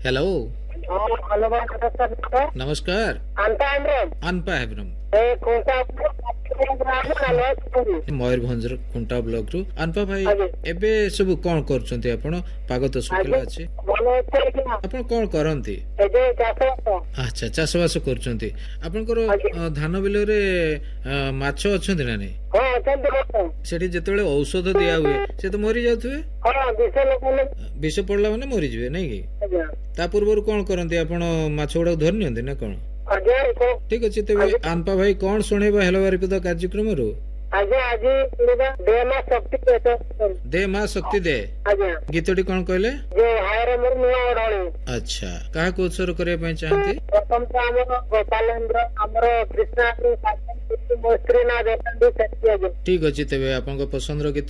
Hello hello नमस्कार। नमस्कार अनपा Hembram Mayurbhanj खुंटा block रु अनपा भाई एबे सब कौन करछंती आपण पाग तो सुखला अछि आपण कौन करंती अच्छा चाष बास करछंती आपनकर धान बिल रे माछ अछंती ना नै सेठी जेतेबेले औषध दिया हुए से तो मरी जाथुए विष पड़ला माने मरी जिवे नै कि ता पूर्व कौन करंती आपण माछ गुडा धरि नियंती ना कोन ठीक अच्छे तेज अनपा भाई कौन शुणेबा हेलो बारिपदा कार्यक्रम रु दे माँ शक्ति दे गीतटी कौन कहले अच्छा कहा को उत्सर्ग करने चाहती प्रथम तो गोपालेन्द्र कृष्णा ठीक अच्छे तेज आप पसंद गीत